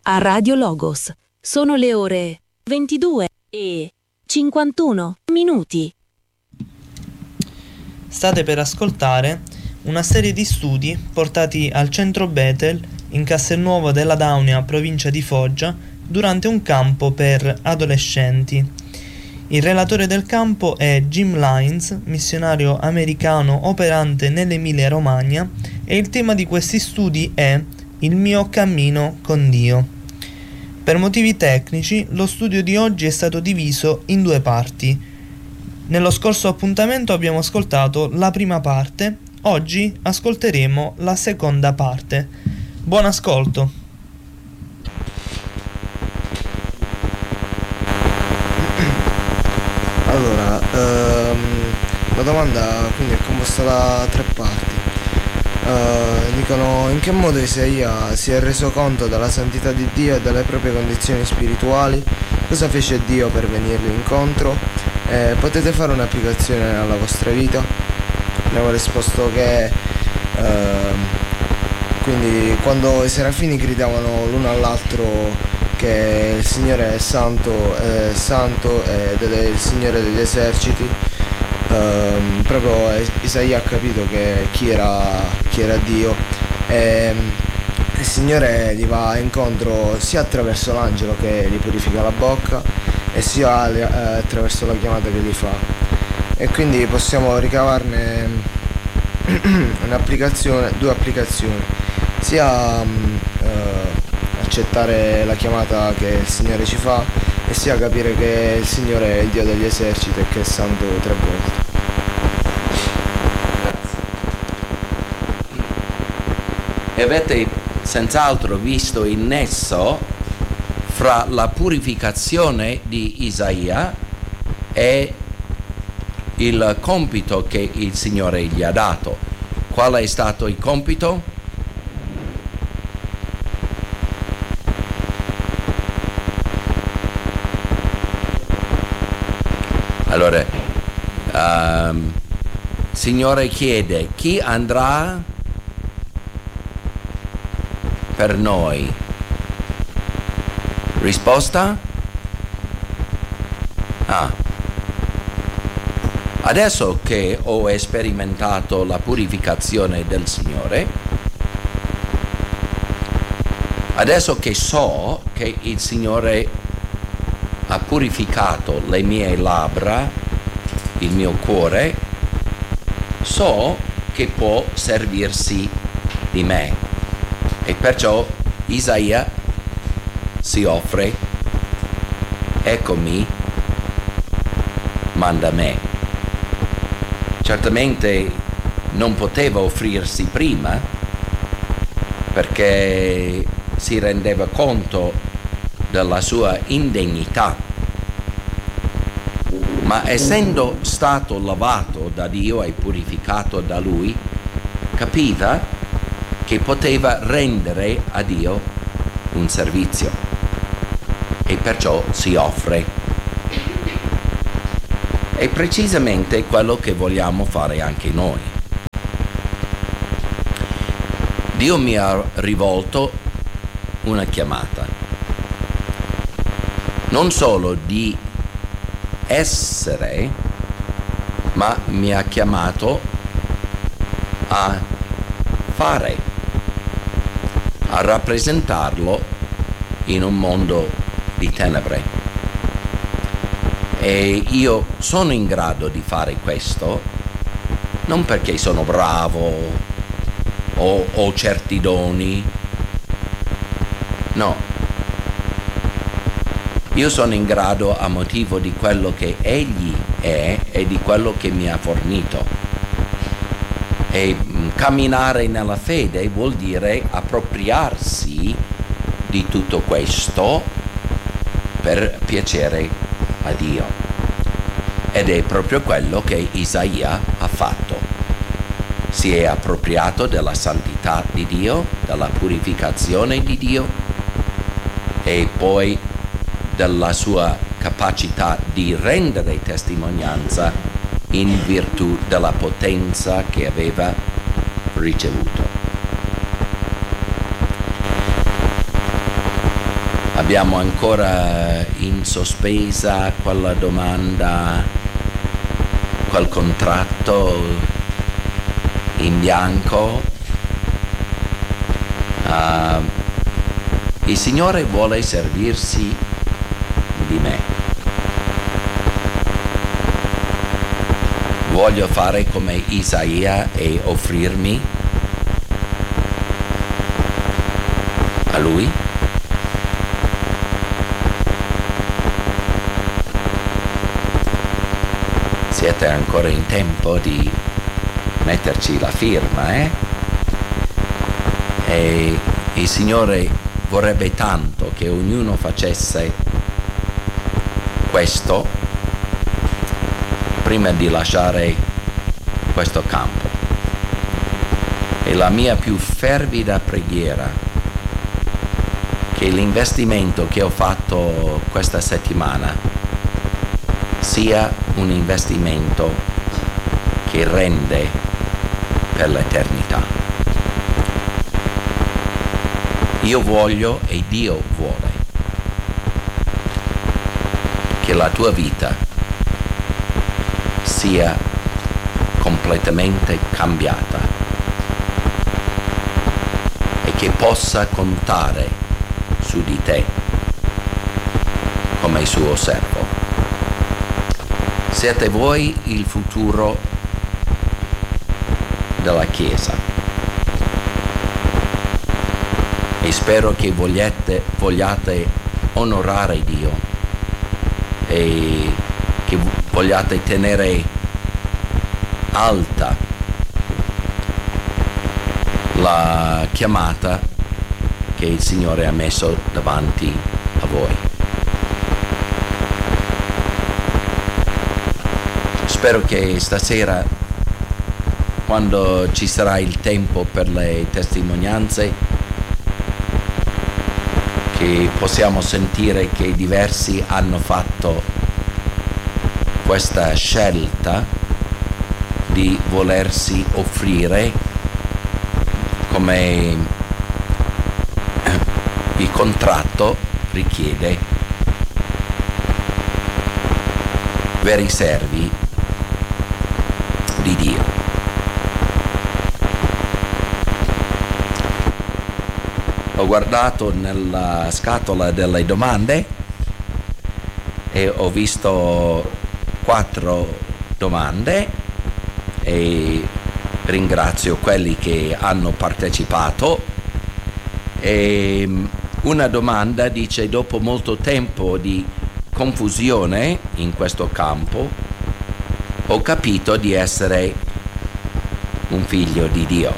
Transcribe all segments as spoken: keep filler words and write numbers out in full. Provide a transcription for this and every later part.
a Radio Logos. Sono le ore ventidue e cinquantuno minuti. State per ascoltare una serie di studi portati al centro Bethel in Castelnuovo della Daunia, provincia di Foggia, durante un campo per adolescenti. Il relatore del campo è Jim Lines, missionario americano operante nell'Emilia Romagna, e il tema di questi studi è il mio cammino con Dio. Per motivi tecnici, lo studio di oggi è stato diviso in due parti. Nello scorso appuntamento abbiamo ascoltato la prima parte, oggi ascolteremo la seconda parte. Buon ascolto! Allora, ehm, la domanda quindi è composta da tre parti. Uh, dicono: in che modo Isaia si è reso conto della santità di Dio e delle proprie condizioni spirituali? Cosa fece Dio per venirgli incontro? Eh, potete fare un'applicazione alla vostra vita? Abbiamo risposto che uh, quindi quando i serafini gridavano l'uno all'altro che il Signore è santo, è santo ed è il Signore degli eserciti, Uh, proprio Isaia ha capito che chi era, chi era Dio, e il Signore gli va incontro sia attraverso l'angelo che gli purifica la bocca e sia uh, attraverso la chiamata che gli fa, e quindi possiamo ricavarne un'applicazione, due applicazioni, sia um, uh, accettare la chiamata che il Signore ci fa, e sia capire che il Signore è il Dio degli eserciti e che è santo tre volte. E avete senz'altro visto il nesso fra la purificazione di Isaia e il compito che il Signore gli ha dato. Qual è stato il compito? Allora, um, il Signore chiede: chi andrà per noi? Risposta? Ah. Adesso che ho sperimentato la purificazione del Signore, adesso che so che il Signore ha purificato le mie labbra, il mio cuore, so che può servirsi di me. E perciò Isaia si offre: eccomi, manda me. Certamente non poteva offrirsi prima, perché si rendeva conto della sua indegnità, ma essendo stato lavato da Dio e purificato da Lui, capiva che poteva rendere a Dio un servizio, e perciò si offre. È precisamente quello che vogliamo fare anche noi. Dio mi ha rivolto una chiamata, non solo di essere, ma mi ha chiamato a fare, a rappresentarlo in un mondo di tenebre. E io sono in grado di fare questo non perché sono bravo o ho certi doni, no. Io sono in grado a motivo di quello che Egli è e di quello che mi ha fornito. E camminare nella fede vuol dire appropriarsi di tutto questo per piacere a Dio. Ed è proprio quello che Isaia ha fatto. Si è appropriato della santità di Dio, della purificazione di Dio, e poi della sua capacità di rendere testimonianza in virtù della potenza che aveva ricevuto. Abbiamo ancora in sospesa quella domanda, quel contratto in bianco. Uh, il Signore vuole servirsi di me. Voglio fare come Isaia e offrirmi a Lui. Siete ancora in tempo di metterci la firma, eh? E il Signore vorrebbe tanto che ognuno facesse questo prima di lasciare questo campo. E la mia più fervida preghiera che l'investimento che ho fatto questa settimana sia un investimento che rende per l'eternità. Io voglio e Dio vuole che la tua vita sia completamente cambiata e che possa contare su di te come suo servo. Siete voi il futuro della Chiesa e spero che vogliate, vogliate onorare Dio e che vogliate tenere alta la chiamata che il Signore ha messo davanti a voi. Spero che stasera, quando ci sarà il tempo per le testimonianze, che possiamo sentire che diversi hanno fatto questa scelta di volersi offrire come il contratto richiede, veri servi di Dio. Ho guardato nella scatola delle domande e ho visto quattro domande e ringrazio quelli che hanno partecipato. E una domanda dice: dopo molto tempo di confusione in questo campo ho capito di essere un figlio di Dio,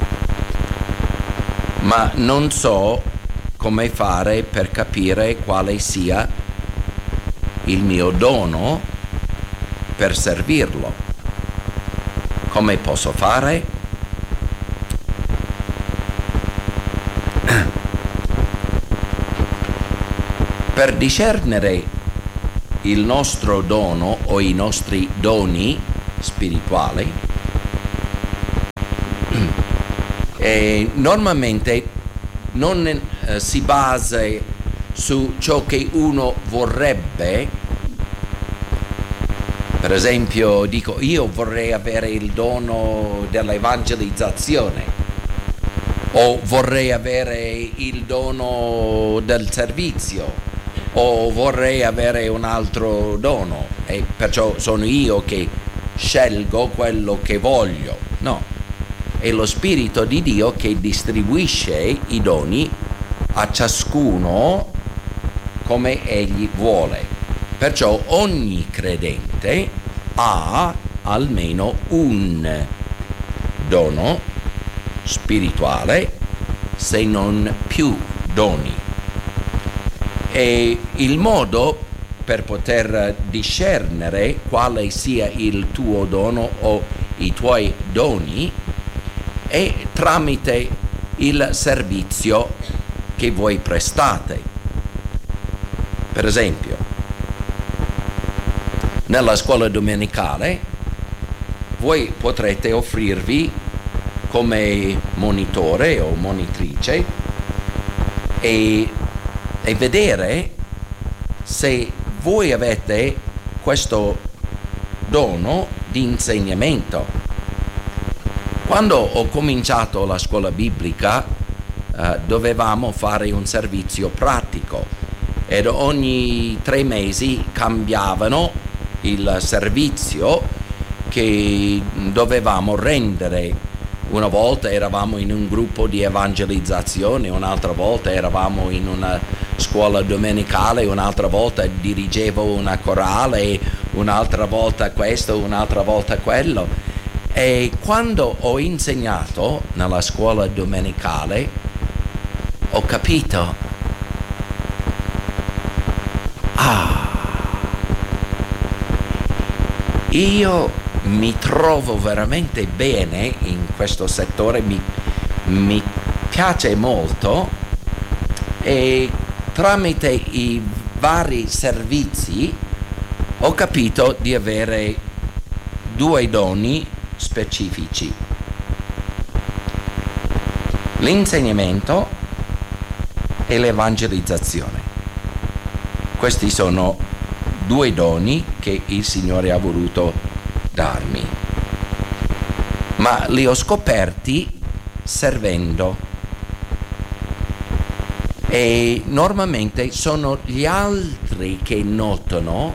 ma non so come fare per capire quale sia il mio dono per servirlo. Come posso fare? Per discernere il nostro dono o i nostri doni spirituali, e normalmente non eh, si basa su ciò che uno vorrebbe. Per esempio, dico, io vorrei avere il dono dell'evangelizzazione o vorrei avere il dono del servizio o vorrei avere un altro dono e perciò sono io che scelgo quello che voglio. No, è lo Spirito di Dio che distribuisce i doni a ciascuno come Egli vuole. Perciò ogni credente ha almeno un dono spirituale, se non più doni. E il modo per poter discernere quale sia il tuo dono o i tuoi doni è tramite il servizio che voi prestate. Per esempio, nella scuola domenicale voi potrete offrirvi come monitore o monitrice e e vedere se voi avete questo dono di insegnamento. Quando ho cominciato la scuola biblica eh, dovevamo fare un servizio pratico ed ogni tre mesi cambiavano il servizio che dovevamo rendere. Una volta eravamo in un gruppo di evangelizzazione, un'altra volta eravamo in una scuola domenicale, un'altra volta dirigevo una corale, un'altra volta questo, un'altra volta quello. E quando ho insegnato nella scuola domenicale ho capito, ah, io mi trovo veramente bene in questo settore, mi, mi piace molto, e tramite i vari servizi ho capito di avere due doni specifici: l'insegnamento e l'evangelizzazione. Questi sono due doni che il Signore ha voluto darmi, ma li ho scoperti servendo, e normalmente sono gli altri che notano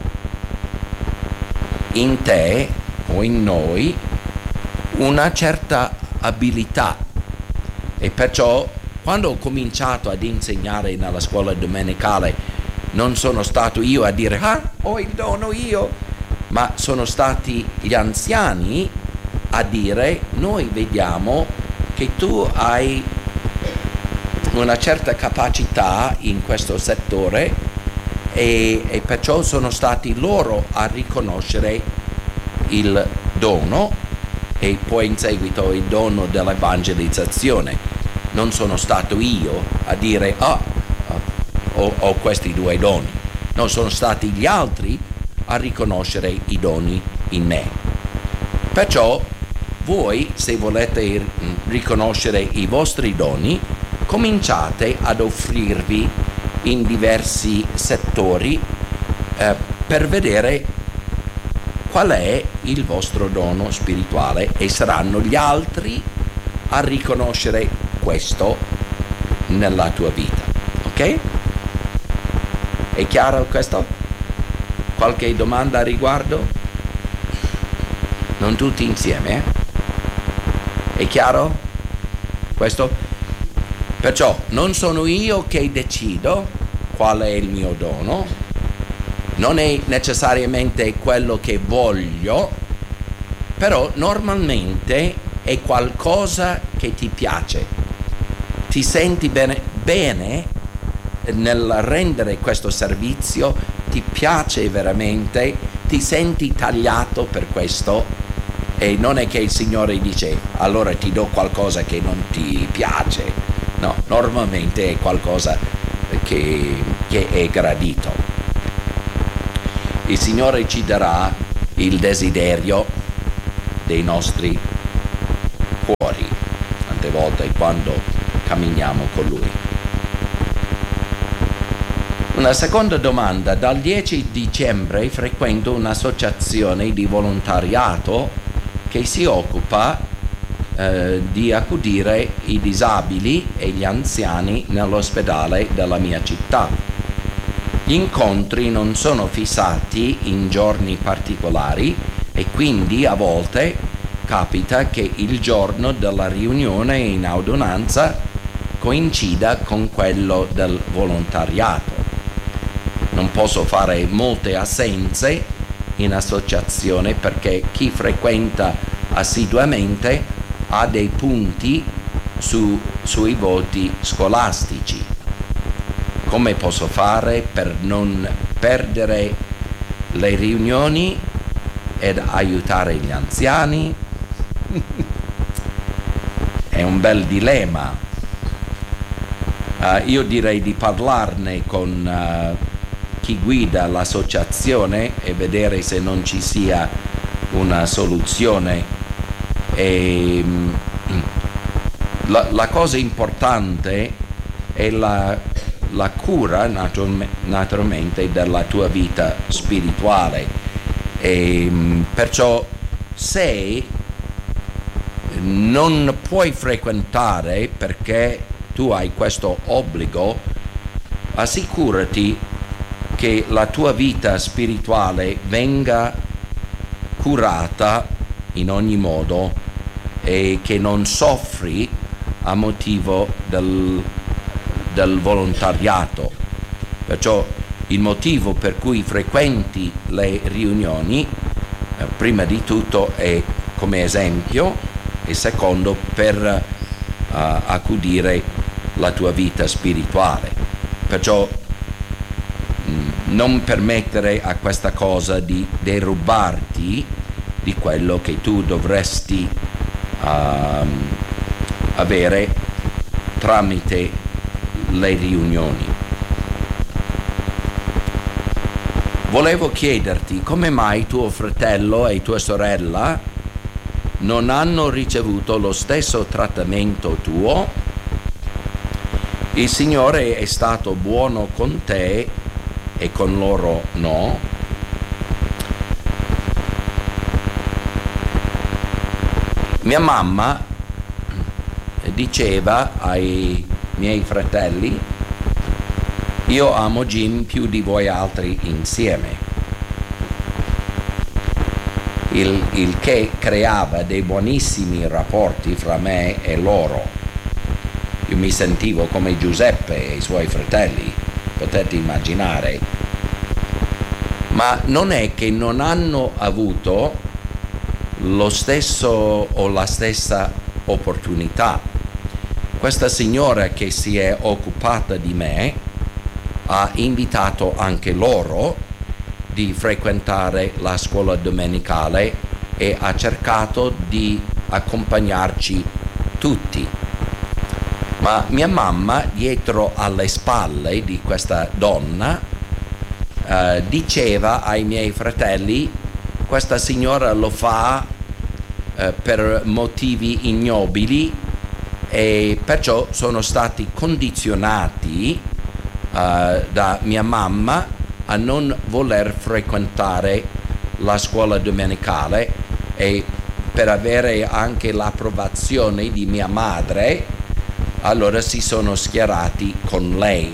in te o in noi una certa abilità. E perciò quando ho cominciato ad insegnare nella scuola domenicale non sono stato io a dire ah, ho il dono io, ma sono stati gli anziani a dire noi vediamo che tu hai una certa capacità in questo settore, e, e perciò sono stati loro a riconoscere il dono e poi in seguito il dono dell'evangelizzazione. Non sono stato io a dire ah, ho, ho questi due doni, no, sono stati gli altri a riconoscere i doni in me. Perciò voi, se volete riconoscere i vostri doni, cominciate ad offrirvi in diversi settori eh, per vedere qual è il vostro dono spirituale, e saranno gli altri a riconoscere questo nella tua vita. Ok? È chiaro questo? Qualche domanda a riguardo? Non tutti insieme, eh? È chiaro questo? Perciò non sono io che decido qual è il mio dono, non è necessariamente quello che voglio, però normalmente è qualcosa che ti piace, ti senti bene, bene nel rendere questo servizio, ti piace veramente, ti senti tagliato per questo, e non è che il Signore dice allora ti do qualcosa che non ti piace, no, normalmente è qualcosa che, che è gradito. Il Signore ci darà il desiderio dei nostri cuori tante volte quando camminiamo con Lui. Una seconda domanda: dal dieci dicembre frequento un'associazione di volontariato che si occupa eh, di accudire i disabili e gli anziani nell'ospedale della mia città. Gli incontri non sono fissati in giorni particolari e quindi a volte capita che il giorno della riunione in adunanza coincida con quello del volontariato. Non posso fare molte assenze in associazione perché chi frequenta assiduamente ha dei punti su, sui voti scolastici. Come posso fare per non perdere le riunioni ed aiutare gli anziani? È un bel dilemma. Uh, io direi di parlarne con uh, chi guida l'associazione e vedere se non ci sia una soluzione. E, la, la cosa importante è la la cura natur- naturalmente della tua vita spirituale. E perciò se non puoi frequentare perché tu hai questo obbligo, assicurati che la tua vita spirituale venga curata in ogni modo e che non soffri a motivo del, del volontariato. Perciò il motivo per cui frequenti le riunioni, eh, prima di tutto è come esempio, e secondo per uh, accudire la tua vita spirituale. Perciò mh, non permettere a questa cosa di derubarti di quello che tu dovresti uh, avere tramite le riunioni. Volevo chiederti come mai tuo fratello e tua sorella non hanno ricevuto lo stesso trattamento tuo? Il Signore è stato buono con te e con loro no? Mia mamma diceva ai miei fratelli: io amo Jim più di voi altri insieme, il, il che creava dei buonissimi rapporti fra me e loro. Io mi sentivo come Giuseppe e i suoi fratelli, potete immaginare. Ma non è che non hanno avuto lo stesso o la stessa opportunità. Questa signora che si è occupata di me ha invitato anche loro di frequentare la scuola domenicale e ha cercato di accompagnarci tutti. Ma mia mamma, dietro alle spalle di questa donna, eh, diceva ai miei fratelli: questa signora lo fa eh, per motivi ignobili, e perciò sono stati condizionati uh, da mia mamma a non voler frequentare la scuola domenicale, e per avere anche l'approvazione di mia madre, allora si sono schierati con lei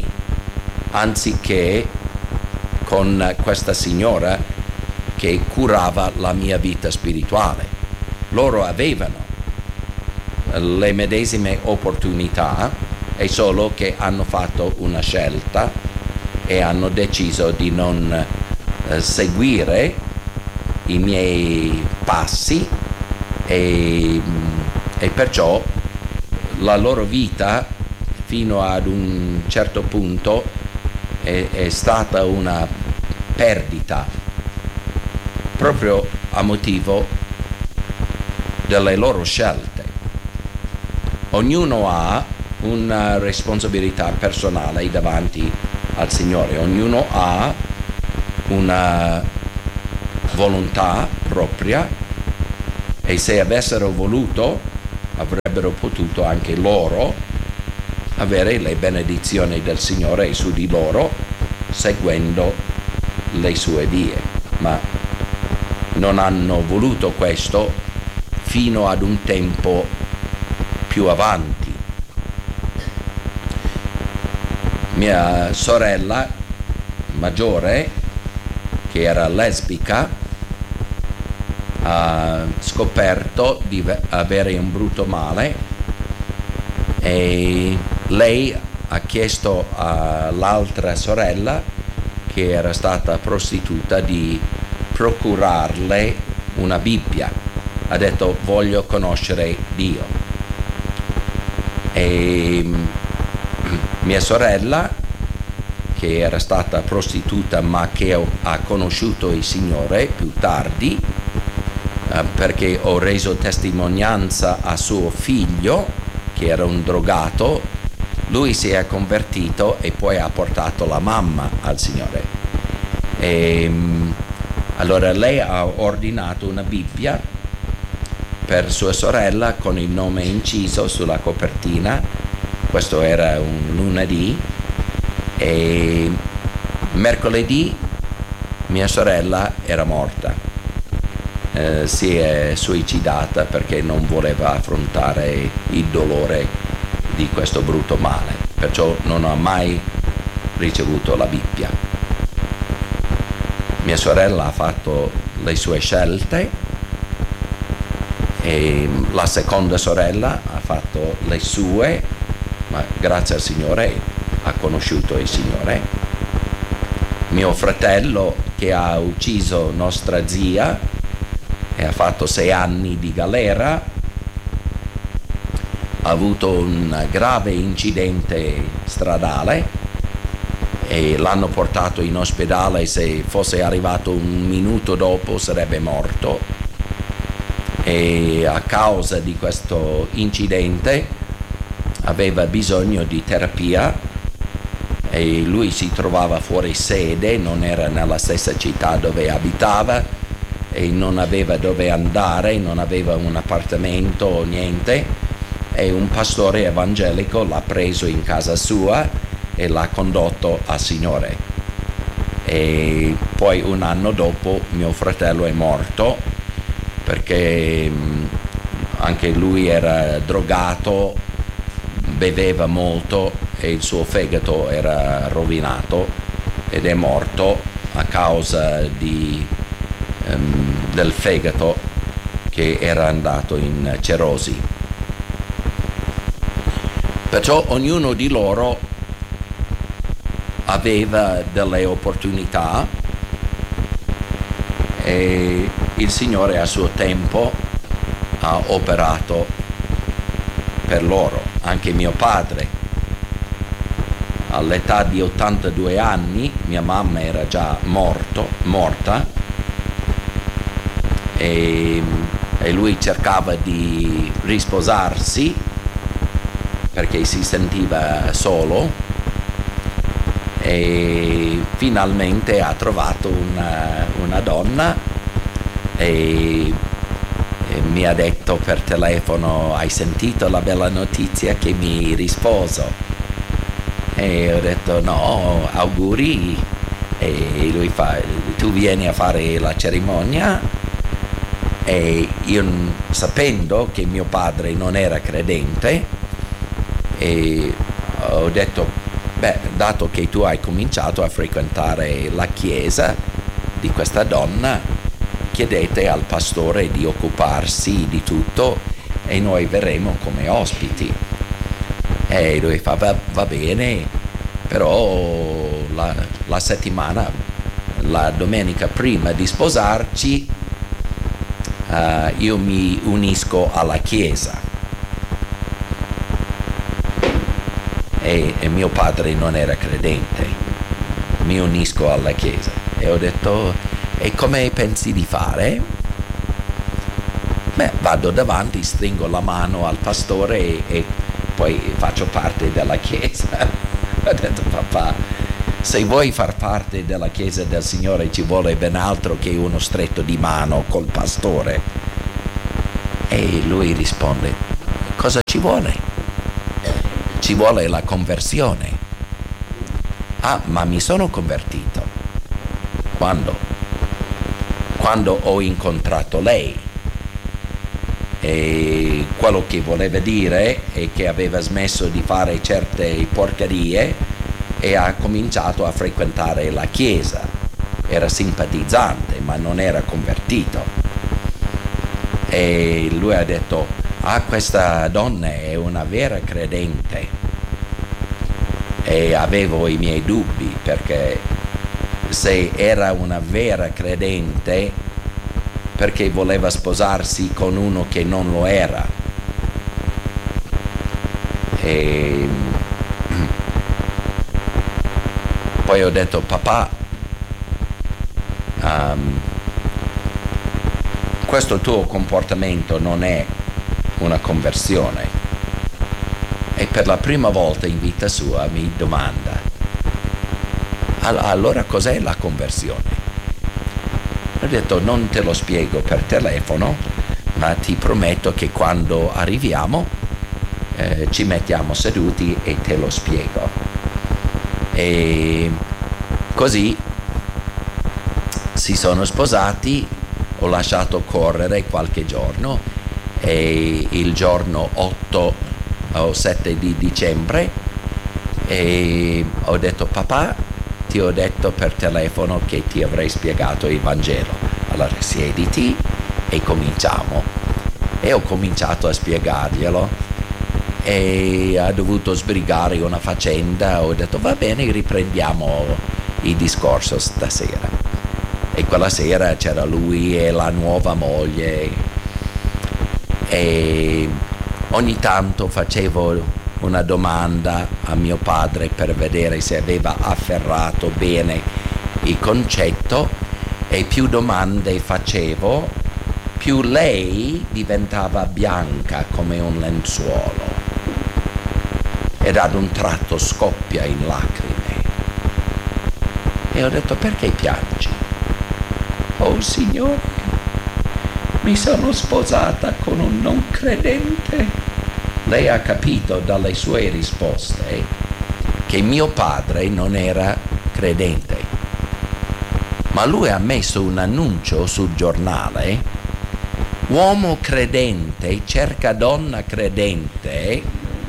anziché con questa signora che curava la mia vita spirituale. Loro avevano le medesime opportunità, è solo che hanno fatto una scelta e hanno deciso di non eh, seguire i miei passi, e, e perciò la loro vita fino ad un certo punto è, è stata una perdita proprio a motivo delle loro scelte. Ognuno ha una responsabilità personale davanti al Signore, ognuno ha una volontà propria, e se avessero voluto avrebbero potuto anche loro avere le benedizioni del Signore su di loro seguendo le sue vie, ma non hanno voluto questo fino ad un tempo più avanti. Mia sorella maggiore, che era lesbica, ha scoperto di avere un brutto male, e lei ha chiesto all'altra sorella, che era stata prostituta, di procurarle una Bibbia. Ha detto: voglio conoscere Dio. E mia sorella, che era stata prostituta ma che ha conosciuto il Signore più tardi, eh, perché ho reso testimonianza a suo figlio che era un drogato, lui si è convertito e poi ha portato la mamma al Signore. E allora lei ha ordinato una Bibbia per sua sorella con il nome inciso sulla copertina. Questo era un lunedì, E mercoledì mia sorella era morta, eh, si è suicidata perché non voleva affrontare il dolore di questo brutto male, perciò non ha mai ricevuto la Bibbia. Mia sorella ha fatto le sue scelte e la seconda sorella ha fatto le sue, ma grazie al Signore ha conosciuto il Signore. Mio fratello, che ha ucciso nostra zia e ha fatto sei anni di galera, ha avuto un grave incidente stradale e l'hanno portato in ospedale. Se fosse arrivato un minuto dopo sarebbe morto, e a causa di questo incidente aveva bisogno di terapia e lui si trovava fuori sede, non era nella stessa città dove abitava e non aveva dove andare, non aveva un appartamento o niente, e un pastore evangelico l'ha preso in casa sua e l'ha condotto al Signore. E poi un anno dopo mio fratello è morto perché anche lui era drogato, beveva molto e il suo fegato era rovinato ed è morto a causa di, um, del fegato che era andato in cirrosi. Perciò ognuno di loro aveva delle opportunità e il Signore a suo tempo ha operato per loro. Anche mio padre, all'età di ottantadue anni, mia mamma era già morto, morta e, e lui cercava di risposarsi perché si sentiva solo, e finalmente ha trovato una, una donna e, e mi ha detto per telefono: hai sentito la bella notizia che mi risposo? E ho detto no, auguri. E lui fa: tu vieni a fare la cerimonia? E io, sapendo che mio padre non era credente, e ho detto: beh, dato che tu hai cominciato a frequentare la chiesa di questa donna, chiedete al pastore di occuparsi di tutto e noi verremo come ospiti. E lui fa: va, va bene, però la, la settimana, la domenica prima di sposarci, uh, io mi unisco alla chiesa. E, e mio padre non era credente, mi unisco alla chiesa. E ho detto: e come pensi di fare? Beh, vado davanti, stringo la mano al pastore e, e poi faccio parte della chiesa. Ho detto: papà, se vuoi far parte della chiesa del Signore ci vuole ben altro che uno stretto di mano col pastore. E lui risponde: cosa ci vuole? Ci vuole la conversione. Ah, ma mi sono convertito. Quando? Quando ho incontrato lei. E quello che voleva dire è che aveva smesso di fare certe porcherie e ha cominciato a frequentare la chiesa. Era simpatizzante, ma non era convertito. E lui ha detto: ah, questa donna è una vera credente. E avevo i miei dubbi, perché se era una vera credente, perché voleva sposarsi con uno che non lo era? E poi ho detto: papà, um, questo tuo comportamento non è una conversione. E per la prima volta in vita sua mi domanda: allora cos'è la conversione? Ho detto: non te lo spiego per telefono, ma ti prometto che quando arriviamo eh, ci mettiamo seduti e te lo spiego. E così si sono sposati, ho lasciato correre qualche giorno e il giorno otto o sette di dicembre e ho detto: papà, ti ho detto per telefono che ti avrei spiegato il Vangelo, allora siediti e cominciamo. E ho cominciato a spiegarglielo e ha dovuto sbrigare una faccenda. Ho detto: va bene, riprendiamo il discorso stasera. E quella sera c'era lui e la nuova moglie e ogni tanto facevo una domanda a mio padre per vedere se aveva afferrato bene il concetto, e più domande facevo, più lei diventava bianca come un lenzuolo ed ad un tratto scoppia in lacrime. E ho detto: perché piangi? Oh Signore, mi sono sposata con un non credente. Lei ha capito dalle sue risposte che mio padre non era credente, ma lui ha messo un annuncio sul giornale: uomo credente cerca donna credente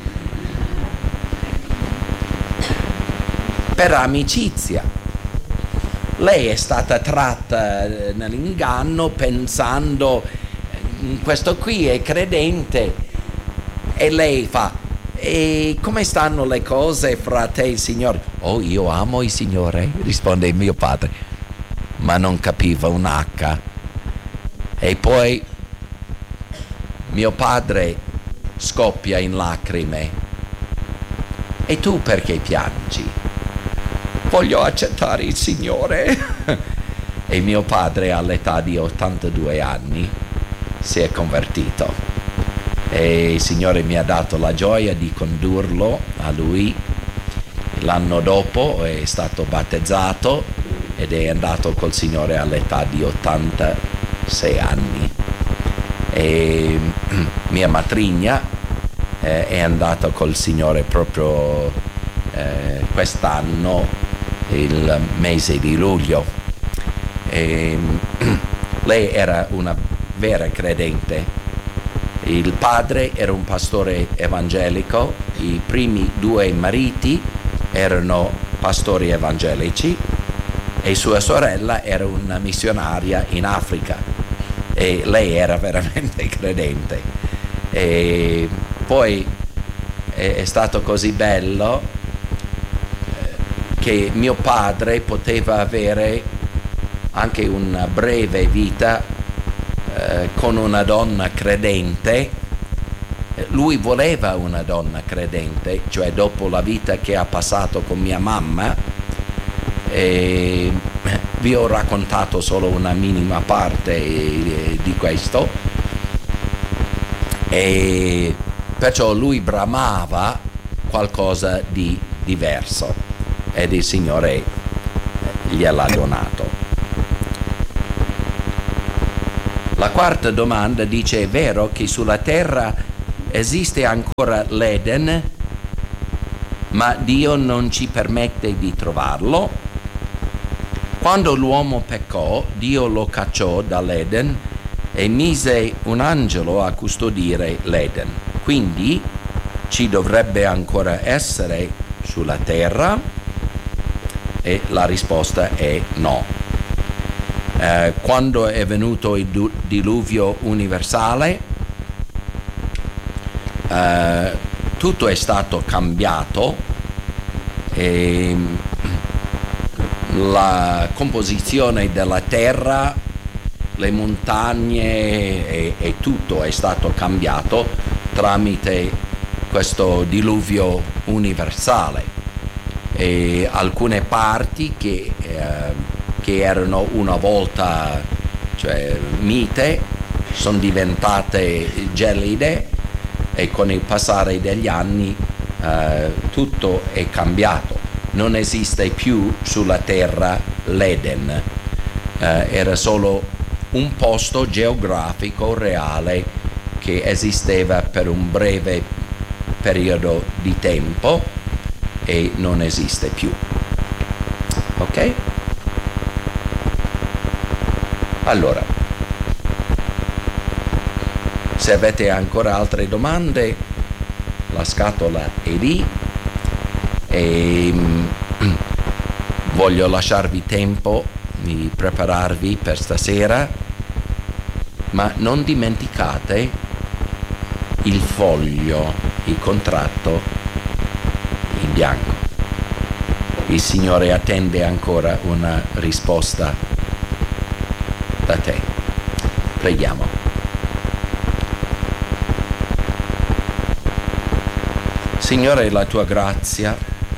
per amicizia. Lei è stata tratta nell'inganno pensando: questo qui è credente, e lei fa: e come stanno le cose fra te e il Signore? Oh, io amo il Signore, risponde mio padre, ma non capiva un H. E poi mio padre scoppia in lacrime: e tu perché piangi? Voglio accettare il Signore. E mio padre all'età di ottantadue anni si è convertito e il Signore mi ha dato la gioia di condurlo a lui. L'anno dopo è stato battezzato ed è andato col Signore all'età di ottantasei anni. E mia matrigna eh, è andata col Signore proprio eh, quest'anno, il mese di luglio. E lei era una vera credente. Il padre era un pastore evangelico, i primi due mariti erano pastori evangelici e sua sorella era una missionaria in Africa, e lei era veramente credente. E poi è, è stato così bello che mio padre poteva avere anche una breve vita eh, con una donna credente. Lui voleva una donna credente, cioè dopo la vita che ha passato con mia mamma. E vi ho raccontato solo una minima parte di questo, e perciò lui bramava qualcosa di diverso ed il Signore gliel'ha donato. La quarta domanda dice: è vero che sulla terra esiste ancora l'Eden, ma Dio non ci permette di trovarlo? Quando l'uomo peccò, Dio lo cacciò dall'Eden e mise un angelo a custodire l'Eden. Quindi ci dovrebbe ancora essere sulla terra? E la risposta è no. Eh, quando è venuto il du- diluvio universale, eh, tutto è stato cambiato e la composizione della terra, le montagne e, e tutto è stato cambiato tramite questo diluvio universale. E alcune parti che, eh, che erano una volta, cioè mite, sono diventate gelide, e con il passare degli anni eh, tutto è cambiato. Non esiste più sulla terra l'Eden, eh, era solo un posto geografico reale che esisteva per un breve periodo di tempo, e non esiste più. Ok? Allora, se avete ancora altre domande, la scatola è lì e mm, voglio lasciarvi tempo di prepararvi per stasera, ma non dimenticate il foglio, il contratto in bianco. Il Signore attende ancora una risposta da te. Preghiamo. Signore, la tua grazia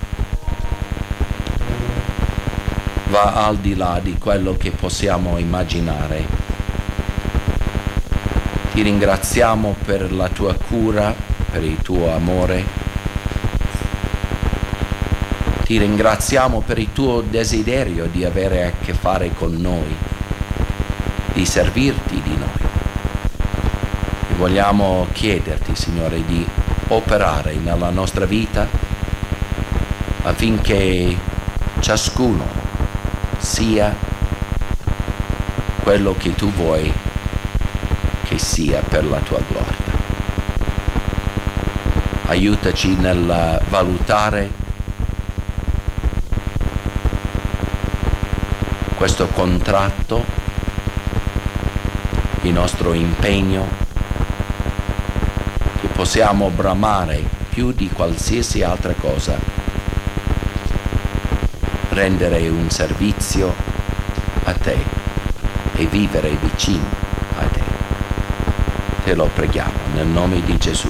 va al di là di quello che possiamo immaginare. Ti ringraziamo per la tua cura, per il tuo amore. Ti ringraziamo per il tuo desiderio di avere a che fare con noi, di servirti di noi. E vogliamo chiederti, Signore, di operare nella nostra vita affinché ciascuno sia quello che tu vuoi che sia per la tua gloria. Aiutaci nel valutare questo contratto, il nostro impegno, che possiamo bramare più di qualsiasi altra cosa, rendere un servizio a te e vivere vicino a te. Te lo preghiamo nel nome di Gesù.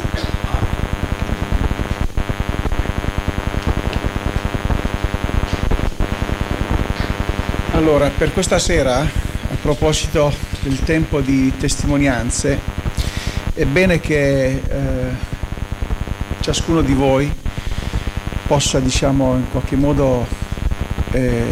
Allora, per questa sera, a proposito del tempo di testimonianze, è bene che eh, ciascuno di voi possa, diciamo, in qualche modo eh,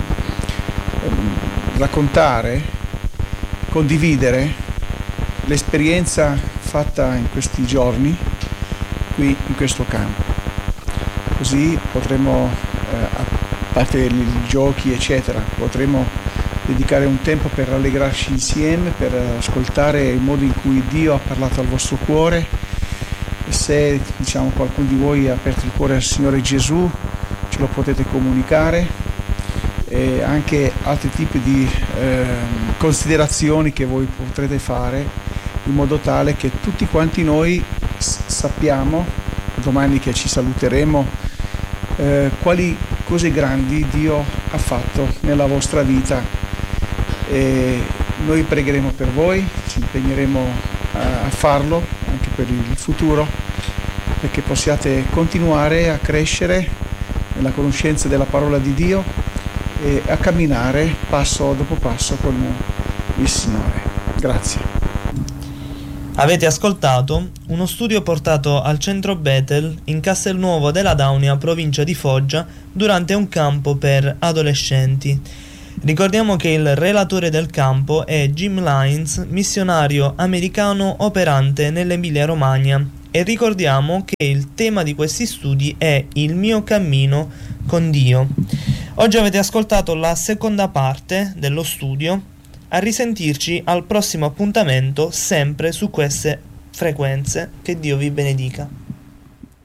raccontare, condividere l'esperienza fatta in questi giorni qui in questo campo. Così potremo, eh, a parte i giochi eccetera, potremo dedicare un tempo per rallegrarci insieme, per ascoltare il modo in cui Dio ha parlato al vostro cuore, e se, diciamo, qualcuno di voi ha aperto il cuore al Signore Gesù, ce lo potete comunicare, e anche altri tipi di eh, considerazioni che voi potrete fare, in modo tale che tutti quanti noi s- sappiamo, domani che ci saluteremo, eh, quali cose grandi Dio ha fatto nella vostra vita. E noi pregheremo per voi, ci impegneremo a, a farlo anche per il futuro, perché possiate continuare a crescere nella conoscenza della parola di Dio e a camminare passo dopo passo con il Signore. Grazie. Avete ascoltato uno studio portato al centro Bethel in Castelnuovo della Daunia, provincia di Foggia, durante un campo per adolescenti. Ricordiamo che il relatore del campo è Jim Lyons, missionario americano operante nell'Emilia Romagna, e ricordiamo che il tema di questi studi è il mio cammino con Dio. Oggi avete ascoltato la seconda parte dello studio. A risentirci al prossimo appuntamento, sempre su queste frequenze. Che Dio vi benedica.